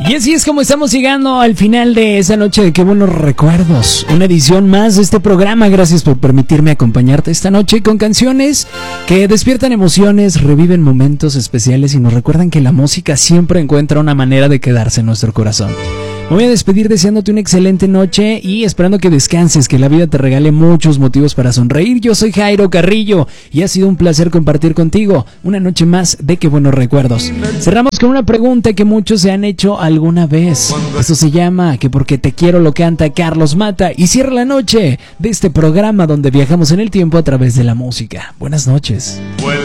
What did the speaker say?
Y así es como estamos llegando al final de esa noche de Qué Buenos Recuerdos. Una edición más de este programa. Gracias por permitirme acompañarte esta noche con canciones que despiertan emociones, reviven momentos especiales y nos recuerdan que la música siempre encuentra una manera de quedarse en nuestro corazón. Me voy a despedir deseándote una excelente noche y esperando que descanses, que la vida te regale muchos motivos para sonreír. Yo soy Jairo Carrillo y ha sido un placer compartir contigo una noche más de Qué Buenos Recuerdos. Cerramos con una pregunta que muchos se han hecho alguna vez. Eso se llama Que Porque Te Quiero lo canta Carlos Mata y cierra la noche de este programa donde viajamos en el tiempo a través de la música. Buenas noches.